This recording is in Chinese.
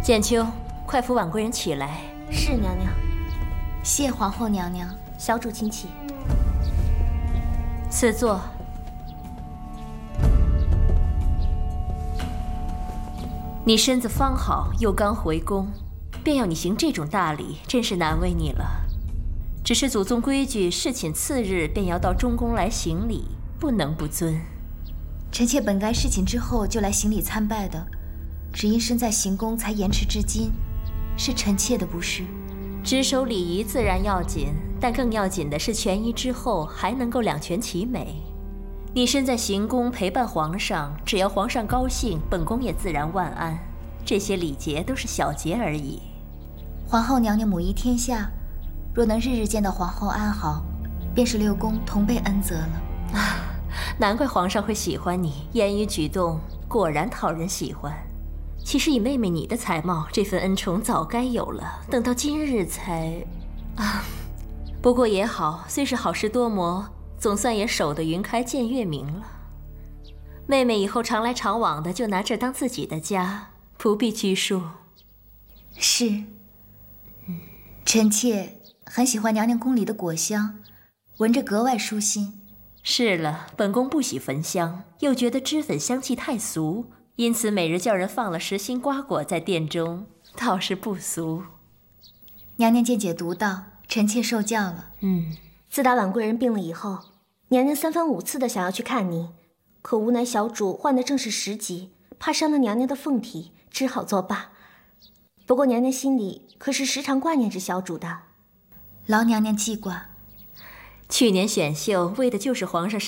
简秋，快扶婉贵人起来。 是娘娘。 谢皇后娘娘。 小主请起。 赐座。你身子方好，又刚回宫，便要你行这种大礼，真是难为你了。只是祖宗规矩，侍寝次日便要到中宫来行礼，不能不遵。 臣妾本该侍寝之后就来行礼参拜的，只因身在行宫，才延迟至今，是臣妾的不是。 值守礼仪自然要紧，但更要紧的是权宜之后还能够两全其美。你身在行宫陪伴皇上，只要皇上高兴，本宫也自然万安。这些礼节都是小节而已。 皇后娘娘母仪天下，若能日日见到皇后安好，便是六宫同备恩泽了。 难怪皇上会喜欢你，言语举动果然讨人喜欢。其实以妹妹你的才貌，这份恩宠早该有了，等到今日才……不过也好，虽是好事多磨，总算也守得云开见月明了。妹妹以后常来常往的，就拿这当自己的家，不必拘束。 是。臣妾很喜欢娘娘宫里的果香，闻着格外舒心。 是了，本宫不喜焚香，又觉得脂粉香气太俗，因此每日叫人放了实心瓜果在殿中，倒是不俗。 娘娘见解独到，臣妾受教了。 自打婉贵人病了以后，娘娘3番5次的想要去看您，可无奈小主患的正是时急，怕伤了娘娘的凤体，只好作罢。不过娘娘心里可是时常挂念着小主的。 劳娘娘记挂。 去年选秀为的就是皇上